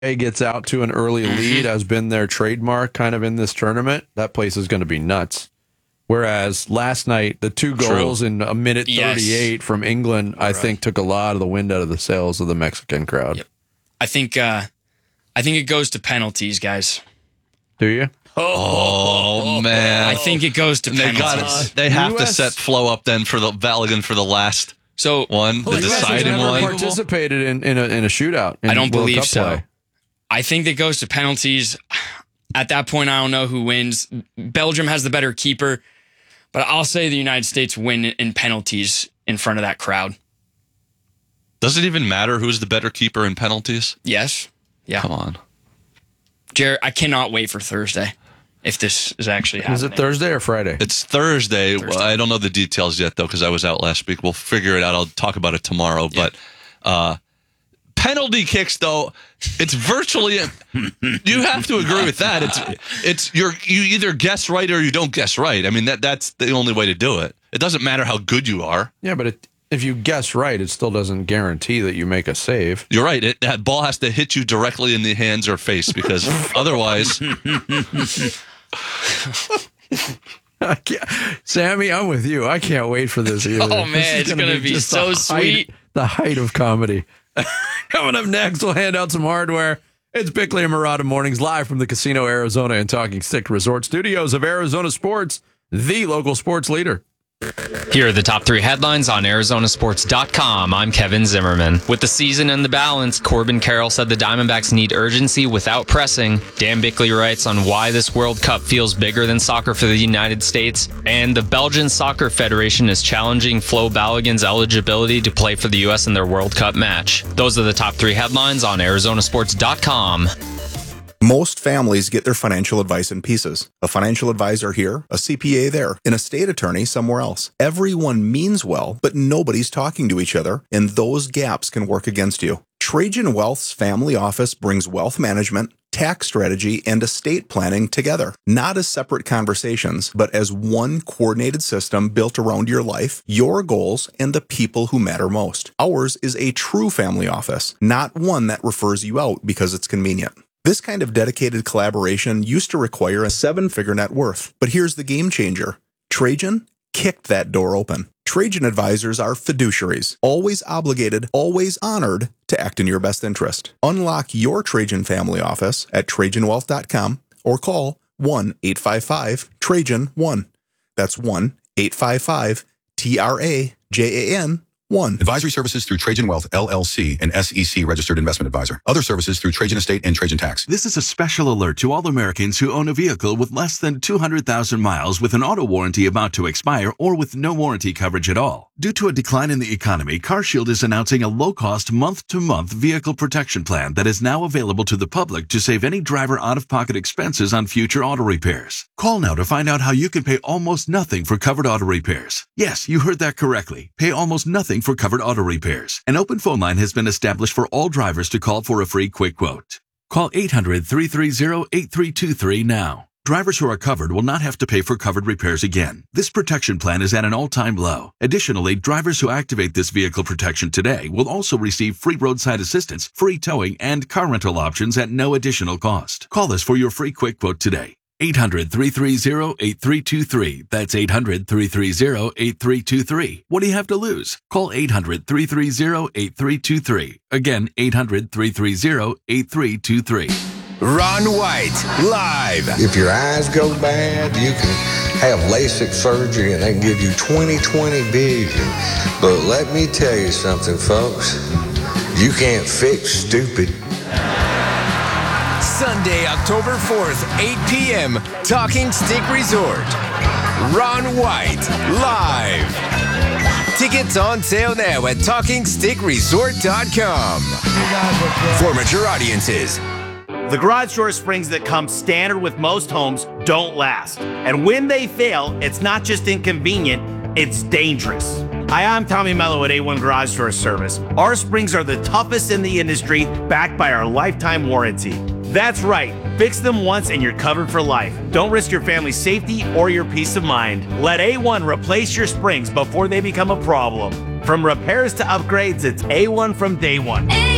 gets out to an early lead has been their trademark kind of in this tournament, that place is going to be nuts. Whereas last night, the 2 goals in a minute 38 from England, I think took a lot of the wind out of the sails of the Mexican crowd. Yep. I think it goes to penalties, guys. Do you? Oh man! I think it goes to penalties. They have to set Flo up then for the Balogun for the last one, the deciding one. Participated in a shootout. I don't World believe Cup so. play. I think it goes to penalties. At that point, I don't know who wins. Belgium has the better keeper, but I'll say the United States win in penalties in front of that crowd. Does it even matter who's the better keeper in penalties? Yes. Yeah. Come on. Jared, I cannot wait for Thursday if this is actually happening. Is it Thursday or Friday? It's Thursday. Well, I don't know the details yet, though, because I was out last week. We'll figure it out. I'll talk about it tomorrow. Yeah. But penalty kicks, though, it's virtually you have to agree with that. You either guess right or you don't guess right. I mean, that's the only way to do it. It doesn't matter how good you are. Yeah, but if you guess right, it still doesn't guarantee that you make a save. You're right. That ball has to hit you directly in the hands or face because otherwise. Sammy, I'm with you. I can't wait for this either. Oh, man, it's going to be so sweet. The height of comedy. Coming up next, we'll hand out some hardware. It's Bickley and Murata Mornings live from the Casino Arizona and Talking Stick Resort Studios of Arizona Sports, the local sports leader. Here are the top 3 headlines on Arizonasports.com. I'm Kevin Zimmerman. With the season in the balance, Corbin Carroll said the Diamondbacks need urgency without pressing. Dan Bickley writes on why this World Cup feels bigger than soccer for the United States. And the Belgian Soccer Federation is challenging Flo Balogun's eligibility to play for the U.S. in their World Cup match. Those are the top 3 headlines on Arizonasports.com. Most families get their financial advice in pieces. A financial advisor here, a CPA there, an estate attorney somewhere else. Everyone means well, but nobody's talking to each other, and those gaps can work against you. Trajan Wealth's family office brings wealth management, tax strategy, and estate planning together. Not as separate conversations, but as one coordinated system built around your life, your goals, and the people who matter most. Ours is a true family office, not one that refers you out because it's convenient. This kind of dedicated collaboration used to require a 7-figure net worth, but here's the game changer. Trajan kicked that door open. Trajan advisors are fiduciaries, always obligated, always honored to act in your best interest. Unlock your Trajan family office at TrajanWealth.com or call 1-855-TRAJAN-1. That's 1-855-TRAJAN-1. Advisory services through Trajan Wealth, LLC, an SEC registered investment advisor. Other services through Trajan Estate and Trajan Tax. This is a special alert to all Americans who own a vehicle with less than 200,000 miles with an auto warranty about to expire or with no warranty coverage at all. Due to a decline in the economy, CarShield is announcing a low-cost month-to-month vehicle protection plan that is now available to the public to save any driver out-of-pocket expenses on future auto repairs. Call now to find out how you can pay almost nothing for covered auto repairs. Yes, you heard that correctly. Pay almost nothing for covered auto repairs. An open phone line has been established for all drivers to call for a free quick quote. Call 800-330-8323 now. Drivers who are covered will not have to pay for covered repairs again. This protection plan is at an all-time low. Additionally, drivers who activate this vehicle protection today will also receive free roadside assistance, free towing, and car rental options at no additional cost. Call us for your free quick quote today. 800-330-8323. That's 800-330-8323. What do you have to lose? Call 800-330-8323. Again, 800-330-8323. Ron White, live. If your eyes go bad, you can have LASIK surgery and they can give you 20/20 vision. But let me tell you something, folks. You can't fix stupid. Sunday, October 4th, 8 p.m., Talking Stick Resort. Ron White, live. Tickets on sale now at TalkingStickResort.com. For mature audiences. The garage door springs that come standard with most homes don't last. And when they fail, it's not just inconvenient, it's dangerous. Hi, I'm Tommy Mello at A1 Garage Door Service. Our springs are the toughest in the industry, backed by our lifetime warranty. That's right, fix them once and you're covered for life. Don't risk your family's safety or your peace of mind. Let A1 replace your springs before they become a problem. From repairs to upgrades, it's A1 from day one.